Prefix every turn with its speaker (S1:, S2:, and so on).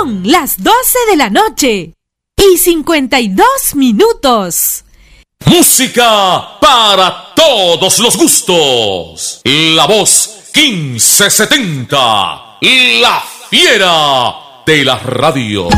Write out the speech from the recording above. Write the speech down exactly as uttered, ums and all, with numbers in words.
S1: Son las doce de la noche y cincuenta y dos minutos.
S2: Música para todos los gustos. La voz quince setenta. La fiera de la radio.